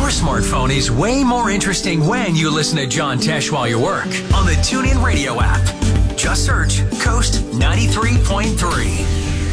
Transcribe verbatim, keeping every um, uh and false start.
Your smartphone is way more interesting when you listen to John Tesh while you work on the TuneIn Radio app. Just search Coast ninety-three point three.